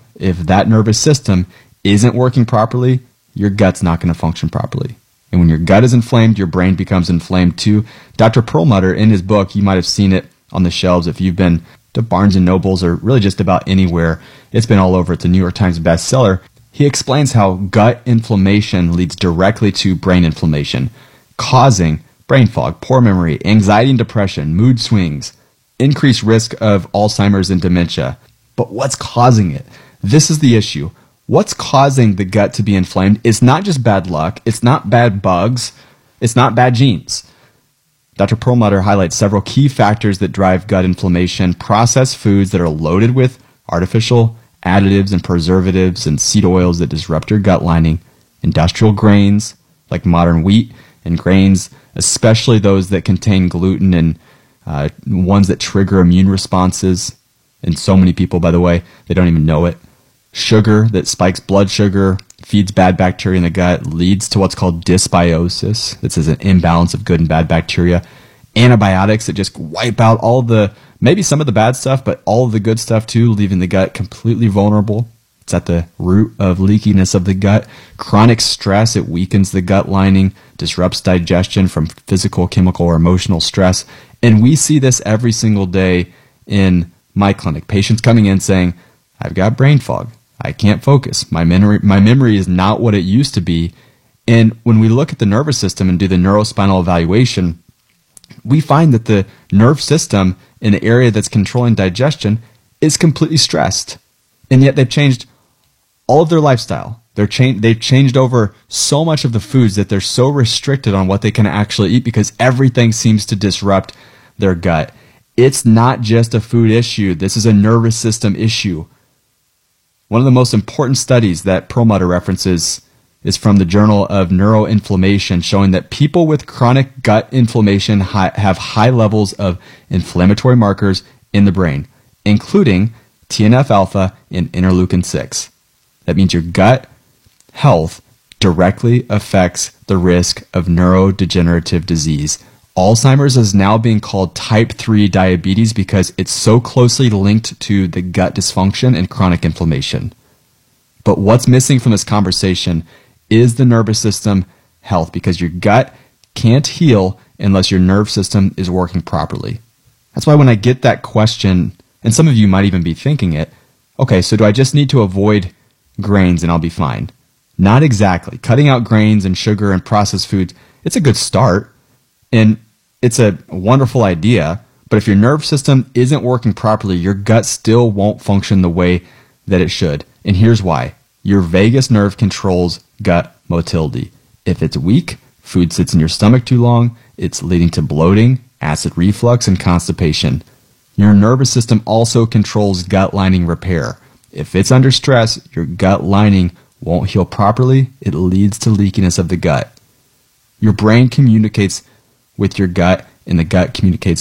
nervous system isn't working properly, your gut's not going to function properly. And when your gut is inflamed, your brain becomes inflamed too. Dr. Perlmutter, in his book, you might have seen it on the shelves if you've been to Barnes & Nobles or really just about anywhere. It's been all over. It's a New York Times bestseller. He explains how gut inflammation leads directly to brain inflammation, causing brain fog, poor memory, anxiety and depression, mood swings, increased risk of Alzheimer's and dementia. But what's causing it? This is the issue. What's causing the gut to be inflamed is not just bad luck. It's not bad bugs. It's not bad genes. Dr. Perlmutter highlights several key factors that drive gut inflammation: processed foods that are loaded with artificial additives and preservatives and seed oils that disrupt your gut lining, industrial grains like modern wheat and grains, especially those that contain gluten and ones that trigger immune responses. And so many people, by the way, they don't even know it. Sugar that spikes blood sugar, feeds bad bacteria in the gut, leads to what's called dysbiosis. This is an imbalance of good and bad bacteria. Antibiotics that just wipe out maybe some of the bad stuff, but all of the good stuff too, leaving the gut completely vulnerable. It's at the root of leakiness of the gut. Chronic stress, it weakens the gut lining, disrupts digestion from physical, chemical, or emotional stress. And we see this every single day in my clinic. Patients coming in saying, I've got brain fog. I can't focus. My memory is not what it used to be. And when we look at the nervous system and do the neurospinal evaluation, we find that the nerve system in the area that's controlling digestion is completely stressed. And yet they've changed all of their lifestyle. They've changed over so much of the foods that they're so restricted on what they can actually eat because everything seems to disrupt their gut. It's not just a food issue. This is a nervous system issue. One of the most important studies that Perlmutter references is from the Journal of Neuroinflammation, showing that people with chronic gut inflammation have high levels of inflammatory markers in the brain, including TNF-alpha and interleukin-6. That means your gut health directly affects the risk of neurodegenerative disease. Alzheimer's is now being called type 3 diabetes because it's so closely linked to the gut dysfunction and chronic inflammation. But what's missing from this conversation is the nervous system health, because your gut can't heal unless your nerve system is working properly. That's why when I get that question, and some of you might even be thinking it, okay, so do I just need to avoid grains and I'll be fine? Not exactly. Cutting out grains and sugar and processed foods, it's a good start. And it's a wonderful idea, but if your nerve system isn't working properly, your gut still won't function the way that it should. And here's why. Your vagus nerve controls gut motility. If it's weak, food sits in your stomach too long, it's leading to bloating, acid reflux, and constipation. Your nervous system also controls gut lining repair. If it's under stress, your gut lining won't heal properly. It leads to leakiness of the gut. Your brain communicates with your gut, and the gut communicates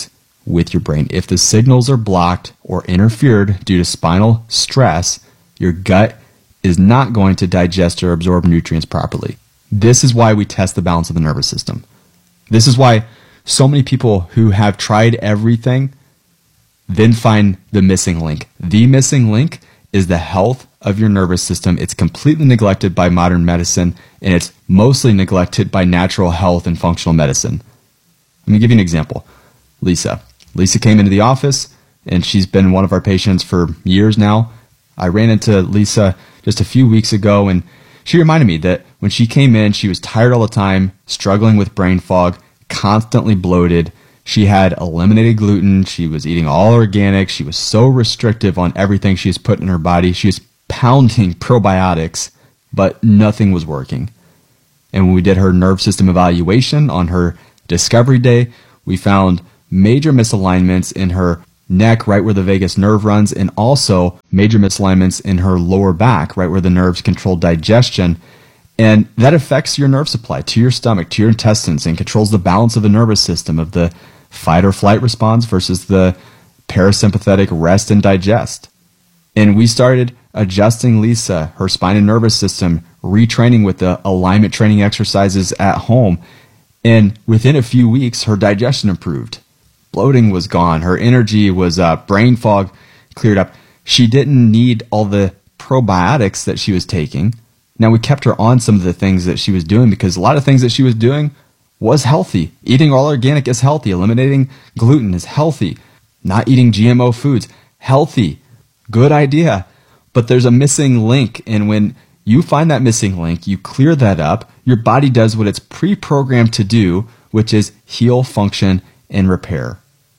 with your brain. If the signals are blocked or interfered due to spinal stress, your gut is not going to digest or absorb nutrients properly. This is why we test the balance of the nervous system. This is why so many people who have tried everything then find the missing link. The missing link is the health of your nervous system. It's completely neglected by modern medicine, and it's mostly neglected by natural health and functional medicine. Let me give you an example. Lisa. Lisa came into the office, and she's been one of our patients for years now. I ran into Lisa just a few weeks ago, and she reminded me that when she came in, she was tired all the time, struggling with brain fog, constantly bloated. She had eliminated gluten. She was eating all organic. She was so restrictive on everything she's put in her body. She was pounding probiotics, but nothing was working. And when we did her nerve system evaluation on her discovery day, we found major misalignments in her neck, right where the vagus nerve runs, and also major misalignments in her lower back, right where the nerves control digestion. And that affects your nerve supply to your stomach, to your intestines, and controls the balance of the nervous system of the fight or flight response versus the parasympathetic rest and digest. And we started adjusting Lisa, her spine and nervous system, retraining with the alignment training exercises at home. And within a few weeks, her digestion improved. Bloating was gone. Her energy was up. Brain fog cleared up. She didn't need all the probiotics that she was taking. Now, we kept her on some of the things that she was doing because a lot of things that she was doing was healthy. Eating all organic is healthy. Eliminating gluten is healthy. Not eating GMO foods, healthy. Good idea. But there's a missing link. And when you find that missing link, you clear that up, your body does what it's pre-programmed to do, which is heal, function, and repair.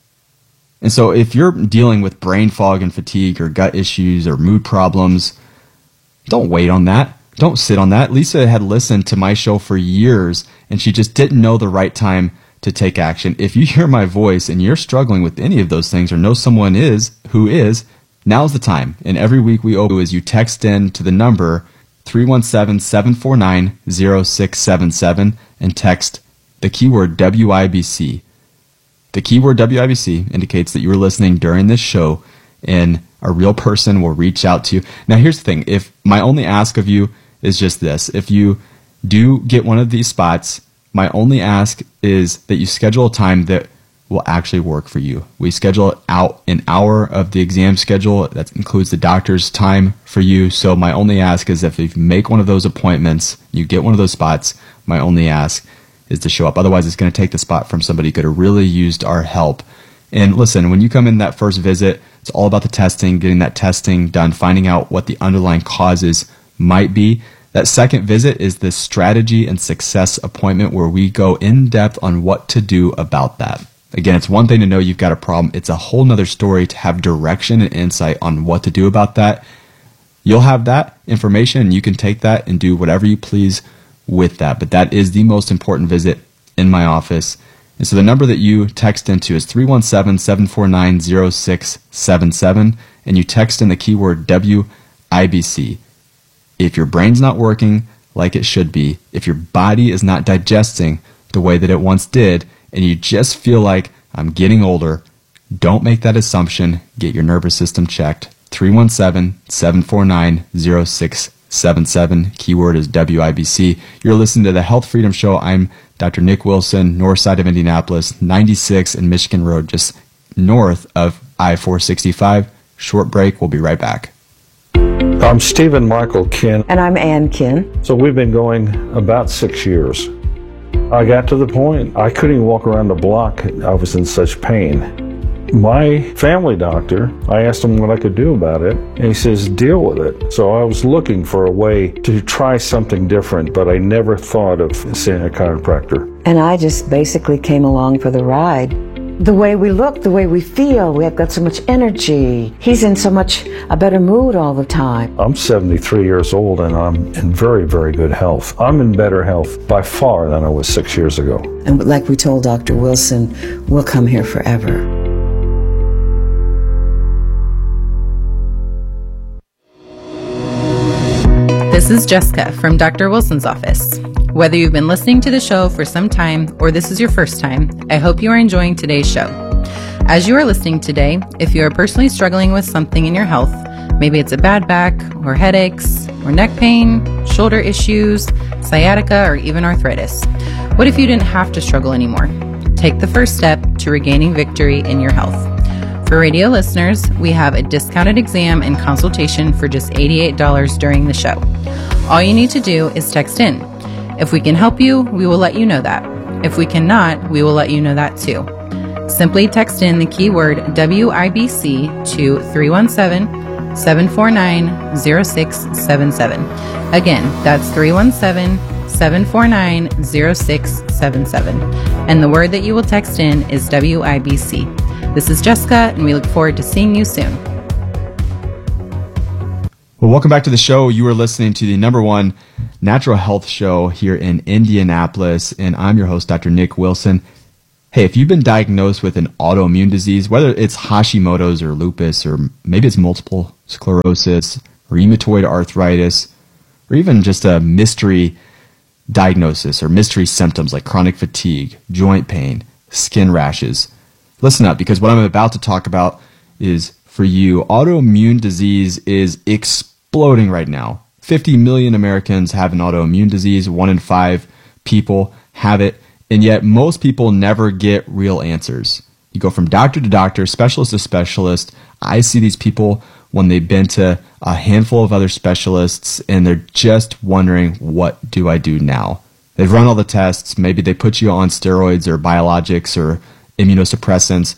And so if you're dealing with brain fog and fatigue or gut issues or mood problems, don't wait on that. Don't sit on that. Lisa had listened to my show for years, and she just didn't know the right time to take action. If you hear my voice and you're struggling with any of those things or know someone who is, now's the time. And every week we open is you text in to the number 317-749-0677 and text the keyword WIBC. The keyword WIBC indicates that you were listening during this show, and a real person will reach out to you. Now, here's the thing. If my only ask of you is just this. If you do get one of these spots, my only ask is that you schedule a time that will actually work for you. We schedule out an hour of the exam schedule. That includes the doctor's time for you. So my only ask is if you make one of those appointments, you get one of those spots, my only ask is to show up. Otherwise, it's going to take the spot from somebody who could have really used our help. And listen, when you come in that first visit, it's all about the testing, getting that testing done, finding out what the underlying causes might be. That second visit is the strategy and success appointment where we go in depth on what to do about that. Again, it's one thing to know you've got a problem. It's a whole nother story to have direction and insight on what to do about that. You'll have that information and you can take that and do whatever you please with that. But that is the most important visit in my office. And so the number that you text into is 317-749-0677, and you text in the keyword WIBC. If your brain's not working like it should be, if your body is not digesting the way that it once did, and you just feel like I'm getting older, don't make that assumption. Get your nervous system checked. 317-749-0677. Keyword is WIBC. You're listening to the Health Freedom Show. I'm Dr. Nick Wilson, north side of Indianapolis, 96 and Michigan Road, just north of I-465. Short break. We'll be right back. I'm Stephen Michael Kinn. And I'm Ann Kinn. So we've been going about 6 years. I got to the point I couldn't even walk around the block. I was in such pain. My family doctor, I asked him what I could do about it, and he says, deal with it. So I was looking for a way to try something different, but I never thought of seeing a chiropractor. And I just basically came along for the ride. The way we look, the way we feel, we have got so much energy. He's in so much a better mood all the time. I'm 73 years old and I'm in very, very good health. I'm in better health by far than I was 6 years ago. And like we told Dr. Wilson, we'll come here forever. This is Jessica from Dr. Wilson's office. Whether you've been listening to the show for some time or this is your first time, I hope you are enjoying today's show. As you are listening today, if you are personally struggling with something in your health, maybe it's a bad back or headaches or neck pain, shoulder issues, sciatica, or even arthritis, what if you didn't have to struggle anymore? Take the first step to regaining victory in your health. For radio listeners, we have a discounted exam and consultation for just $88 during the show. All you need to do is text in. If we can help you, we will let you know that. If we cannot, we will let you know that too. Simply text in the keyword WIBC to 317-749-0677. Again, that's 317-749-0677. And the word that you will text in is WIBC. This is Jessica, and we look forward to seeing you soon. Well, welcome back to the show. You are listening to the #1 natural health show here in Indianapolis, and I'm your host, Dr. Nick Wilson. Hey, if you've been diagnosed with an autoimmune disease, whether it's Hashimoto's or lupus, or maybe it's multiple sclerosis, rheumatoid arthritis, or even just a mystery diagnosis or mystery symptoms like chronic fatigue, joint pain, skin rashes, listen up, because what I'm about to talk about is for you. Autoimmune disease is exploding right now. 50 million Americans have an autoimmune disease. 1 in 5 people have it. And yet most people never get real answers. You go from doctor to doctor, specialist to specialist. I see these people when they've been to a handful of other specialists and they're just wondering, what do I do now? They've run all the tests. Maybe they put you on steroids or biologics or immunosuppressants.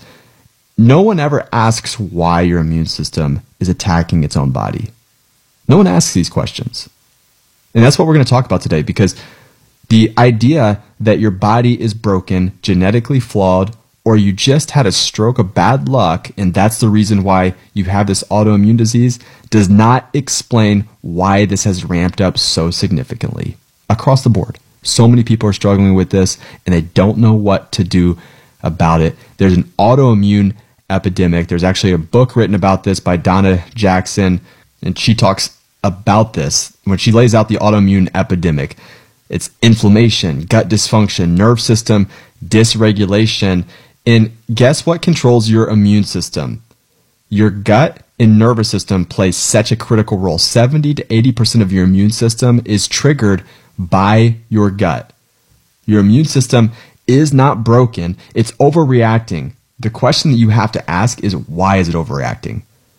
No one ever asks why your immune system is attacking its own body. No one asks these questions. And that's what we're going to talk about today, because the idea that your body is broken, genetically flawed, or you just had a stroke of bad luck and that's the reason why you have this autoimmune disease does not explain why this has ramped up so significantly across the board. So many people are struggling with this and they don't know what to do about it. There's an autoimmune epidemic. There's actually a book written about this by Donna Jackson, and she talks about this when she lays out the autoimmune epidemic. It's inflammation, gut dysfunction, nerve system dysregulation. And guess what controls your immune system? Your gut and nervous system plays such a critical role. 70 to 80% of your immune system is triggered by your gut. Your immune system is not broken. It's overreacting. The question that you have to ask is, why is it overreacting?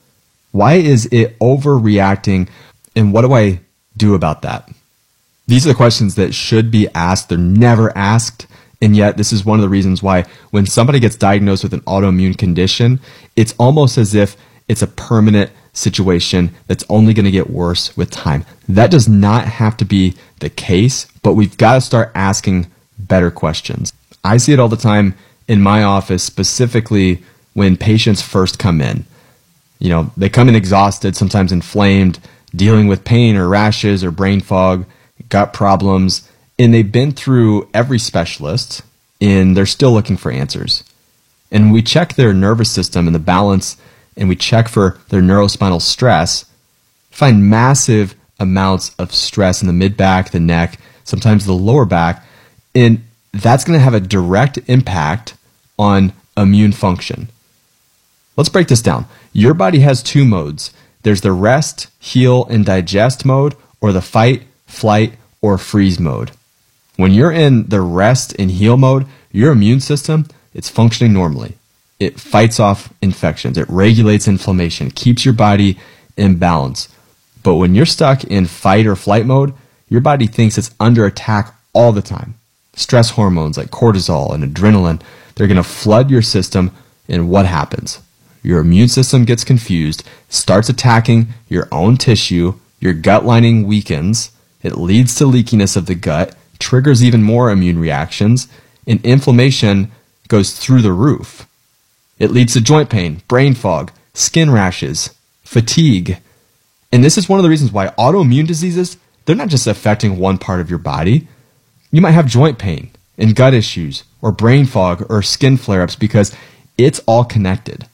Why is it overreacting? And what do I do about that? These are the questions that should be asked. They're never asked. And yet this is one of the reasons why when somebody gets diagnosed with an autoimmune condition, it's almost as if it's a permanent situation that's only going to get worse with time. That does not have to be the case, but we've got to start asking better questions. I see it all the time in my office, specifically when patients first come in. You know, they come in exhausted, sometimes inflamed, dealing with pain or rashes or brain fog, gut problems, and they've been through every specialist and they're still looking for answers. And we check their nervous system and the balance, and we check for their neurospinal stress, find massive amounts of stress in the mid-back, the neck, sometimes the lower back, and that's going to have a direct impact on immune function. Let's break this down. Your body has 2 modes. There's the rest, heal, and digest mode, or the fight, flight, or freeze mode. When you're in the rest and heal mode, your immune system, it's functioning normally. It fights off infections. It regulates inflammation, keeps your body in balance. But when you're stuck in fight or flight mode, your body thinks it's under attack all the time. Stress hormones like cortisol and adrenaline, they're going to flood your system, and what happens? Your immune system gets confused, starts attacking your own tissue, your gut lining weakens, it leads to leakiness of the gut, triggers even more immune reactions, and inflammation goes through the roof. It leads to joint pain, brain fog, skin rashes, fatigue. And this is one of the reasons why autoimmune diseases, they're not just affecting one part of your body. You might have joint pain and gut issues or brain fog or skin flare-ups because it's all connected.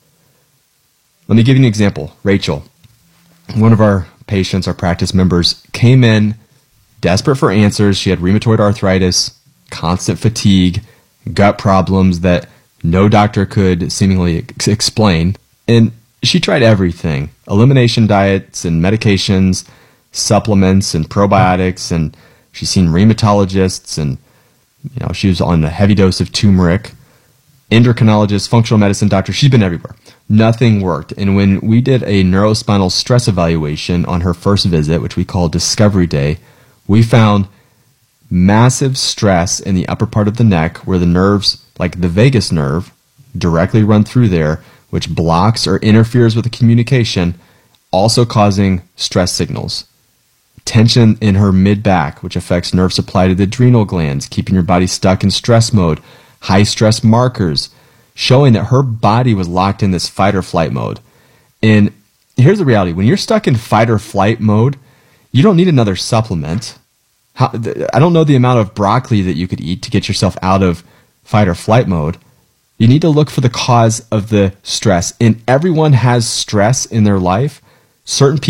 Let me give you an example. Rachel, one of our patients, our practice members, came in desperate for answers. She had rheumatoid arthritis, constant fatigue, gut problems that no doctor could seemingly explain. And she tried everything: elimination diets and medications, supplements and probiotics, and she's seen rheumatologists, and she was on a heavy dose of turmeric, endocrinologist, functional medicine doctor. She's been everywhere. Nothing worked. And when we did a neurospinal stress evaluation on her first visit, which we call Discovery Day, we found massive stress in the upper part of the neck where the nerves, like the vagus nerve, directly run through there, which blocks or interferes with the communication, also causing stress signals. Tension in her mid-back, which affects nerve supply to the adrenal glands, keeping your body stuck in stress mode. High stress markers, showing that her body was locked in this fight or flight mode. And here's the reality. When you're stuck in fight or flight mode, you don't need another supplement. I don't know the amount of broccoli that you could eat to get yourself out of fight or flight mode. You need to look for the cause of the stress. And everyone has stress in their life. Certain people